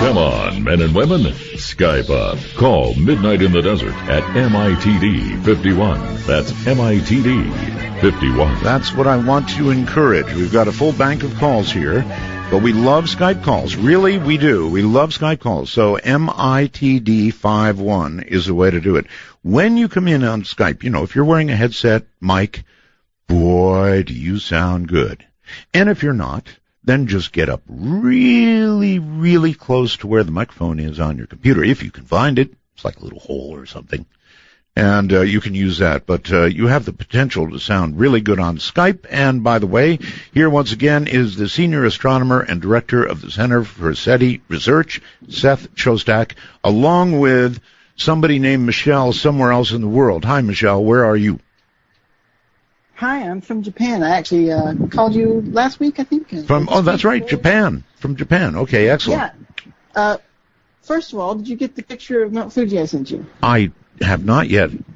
Come on, men and women. Skype up. Call Midnight in the Desert at MITD 51. That's MITD 51. That's what I want to encourage. We've got a full bank of calls here, but we love Skype calls. Really, we do. We love Skype calls. So MITD 51 is the way to do it. When you come in on Skype, if you're wearing a headset, mic, boy, do you sound good. And if you're not, then just get up really, really close to where the microphone is on your computer. If you can find it, it's like a little hole or something. And you can use that. But you have the potential to sound really good on Skype. And by the way, here once again is the senior astronomer and director of the Center for SETI Research, Seth Shostak, along with somebody named Michelle somewhere else in the world. Hi, Michelle. Where are you? Hi, I'm from Japan. I actually called you last week, I think. That's right, Japan. From Japan. Okay, excellent. Yeah. First of all, did you get the picture of Mount Fuji I sent you? I have not yet. You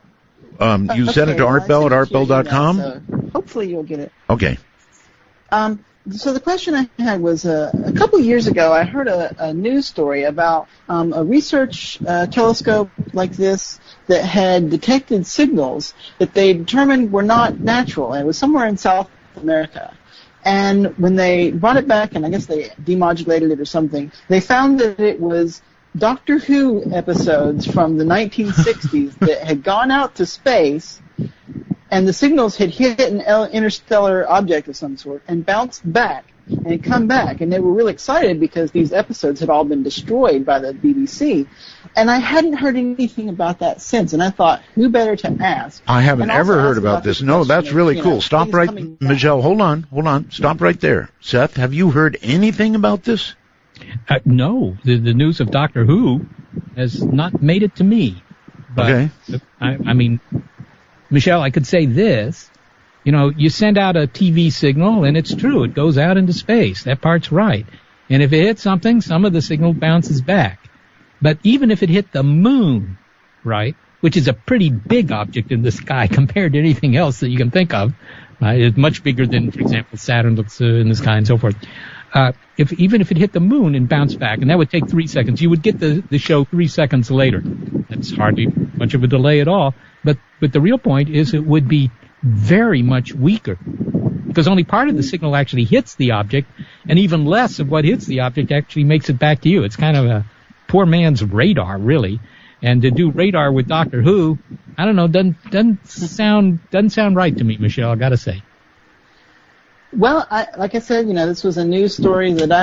sent it to artbell at artbell.com? So hopefully you'll get it. Okay. So the question I had was, a couple years ago, I heard a news story about a research telescope like this that had detected signals that they determined were not natural, and it was somewhere in South America. And when they brought it back, and I guess they demodulated it or something, they found that it was Doctor Who episodes from the 1960s that had gone out to space, and the signals had hit an interstellar object of some sort and bounced back and come back. And they were really excited because these episodes had all been destroyed by the BBC. And I hadn't heard anything about that since. And I thought, who better to ask? I haven't ever heard about this. No, that's really cool. Stop right, Michelle. Hold on. Stop right there. Seth, have you heard anything about this? No. The news of Doctor Who has not made it to me. But, okay. I mean, Michelle, I could say this. You send out a TV signal, and it's true. It goes out into space. That part's right. And if it hits something, some of the signal bounces back. But even if it hit the moon, right, which is a pretty big object in the sky compared to anything else that you can think of, it's much bigger than, for example, Saturn looks in the sky and so forth. Even if it hit the moon and bounced back, and that would take 3 seconds, you would get the show 3 seconds later. That's hardly much of a delay at all. But the real point is it would be very much weaker because only part of the signal actually hits the object, and even less of what hits the object actually makes it back to you. It's kind of a poor man's radar, really. And to do radar with Doctor Who, I don't know, doesn't sound right to me, Michelle, I got to say. Well, like I said, this was a news story that